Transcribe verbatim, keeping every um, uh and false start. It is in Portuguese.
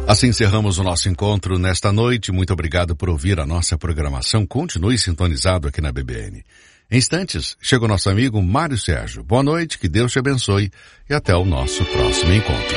Assim encerramos o nosso encontro nesta noite. Muito obrigado por ouvir a nossa programação. Continue sintonizado aqui na B B N. Em instantes, chega o nosso amigo Mário Sérgio. Boa noite, que Deus te abençoe e até o nosso próximo encontro.